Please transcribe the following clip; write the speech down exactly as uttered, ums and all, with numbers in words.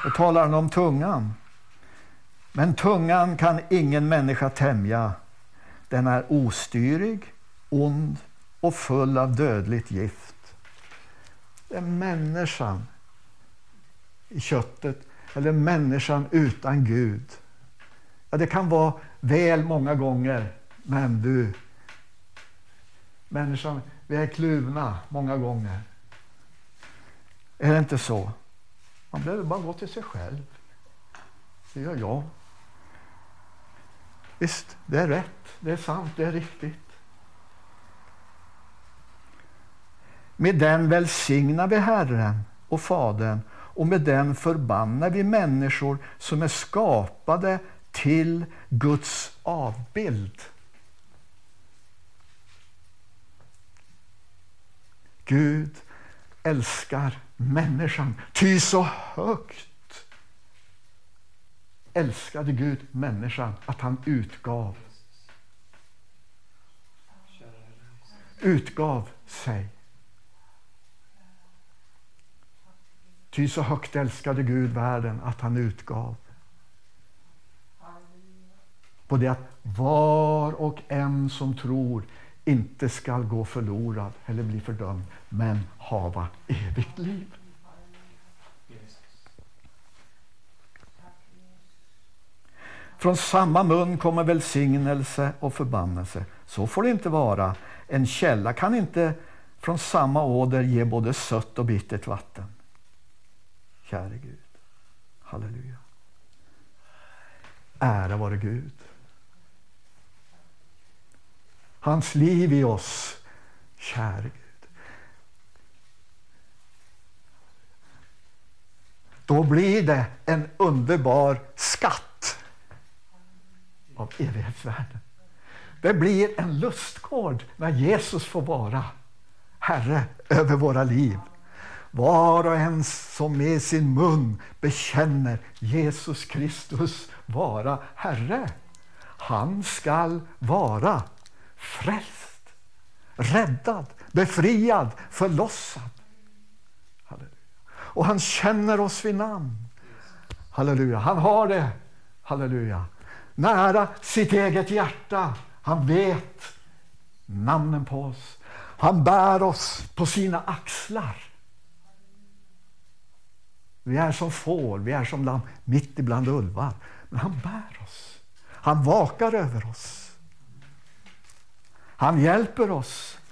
Då talar han om tungan. Men tungan kan ingen människa tämja. Den är ostyrig, ond och full av dödligt gift. Det är människan i köttet, eller människan utan Gud. Ja, det kan vara väl många gånger, men du, människan, vi är kluvna många gånger. Är det inte så? Man behöver bara gå till sig själv. Det gör jag. Visst, det är rätt, det är sant, det är riktigt. Med den välsignar vi Herren och Fadern, och med den förbannar vi människor som är skapade till Guds avbild. Gud älskar människan, ty så högt älskade Gud människan att han utgav utgav sig. Ty så högt älskade Gud världen att han utgav. På det att var och en som tror inte ska gå förlorad eller bli fördömd, men hava evigt liv. Från samma mun kommer välsignelse och förbannelse. Så får det inte vara. En källa kan inte från samma åder ge både sött och bittert vatten. Käre Gud. Halleluja. Ära vare Gud. Hans liv i oss. Käre Gud. Då blir det en underbar skatt av evighetsvärden. Det blir en lustgård när Jesus får vara Herre över våra liv. Var och en som med sin mun bekänner Jesus Kristus vara Herre, han skall vara frälst, räddad, befriad, förlossad. Halleluja. Och han känner oss vid namn. Halleluja. Han har det, halleluja, nära sitt eget hjärta. Han vet namnen på oss. Han bär oss på sina axlar. Vi är som får, vi är som lamm mitt ibland ulvar. Men han bär oss. Han vakar över oss. Han hjälper oss.